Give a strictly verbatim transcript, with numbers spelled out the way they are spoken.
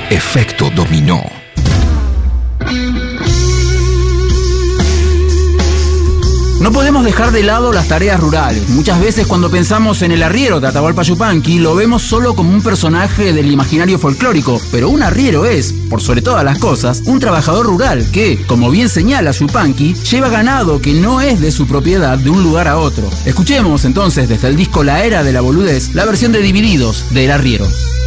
Efecto dominó. No podemos dejar de lado las tareas rurales. Muchas veces cuando pensamos en el arriero de Atahualpa Yupanqui lo vemos solo como un personaje del imaginario folclórico, pero un arriero es, por sobre todas las cosas, un trabajador rural que, como bien señala Yupanqui, lleva ganado que no es de su propiedad de un lugar a otro. Escuchemos entonces desde el disco La Era de la Boludez la versión de Divididos de El Arriero.